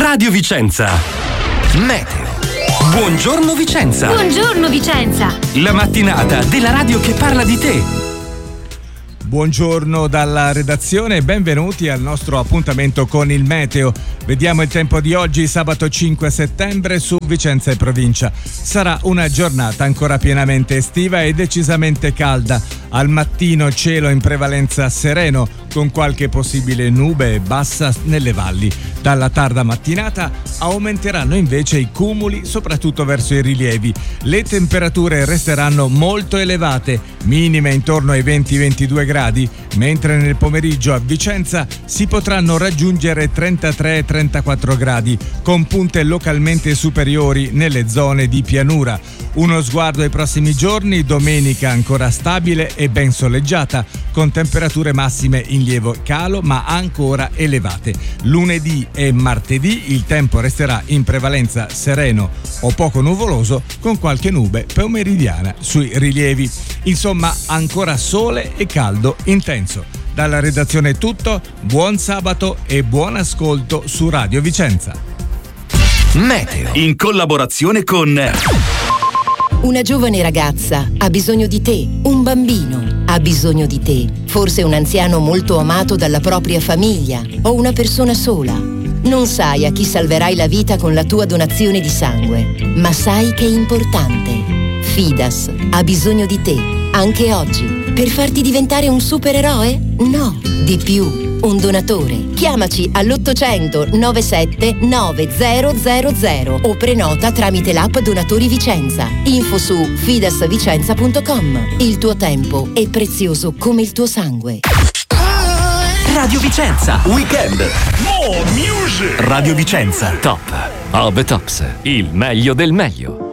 Radio Vicenza. Meteo. Buongiorno Vicenza. Buongiorno Vicenza. La mattinata della radio che parla di te. Buongiorno dalla redazione e benvenuti al nostro appuntamento con il meteo. Vediamo il tempo di oggi, sabato 5 settembre su Vicenza e provincia. Sarà una giornata ancora pienamente estiva e decisamente calda. Al mattino cielo in prevalenza sereno, con qualche possibile nube bassa nelle valli. Dalla tarda mattinata aumenteranno invece i cumuli, soprattutto verso i rilievi. Le temperature resteranno molto elevate, minime intorno ai 20-22 gradi, mentre nel pomeriggio a Vicenza si potranno raggiungere 33-34 gradi, con punte localmente superiori nelle zone di pianura. Uno sguardo ai prossimi giorni: domenica ancora stabile e ben soleggiata, con temperature massime in lieve calo ma ancora elevate. Lunedì e martedì il tempo resterà in prevalenza sereno o poco nuvoloso, con qualche nube pomeridiana sui rilievi. Insomma, ancora sole e caldo intenso. Dalla redazione è tutto, buon sabato e buon ascolto su Radio Vicenza. Meteo, in collaborazione con... Una giovane ragazza ha bisogno di te, un bambino ha bisogno di te, forse un anziano molto amato dalla propria famiglia o una persona sola. Non sai a chi salverai la vita con la tua donazione di sangue, ma sai che è importante. Fidas ha bisogno di te, anche oggi, per farti diventare un supereroe? No, di più. Un donatore. Chiamaci all'800 97 9000 o prenota tramite l'app Donatori Vicenza. Info su fidasvicenza.com. Il tuo tempo è prezioso come il tuo sangue. Radio Vicenza Weekend. More music. Radio Vicenza Top of the Tops. Il meglio del meglio.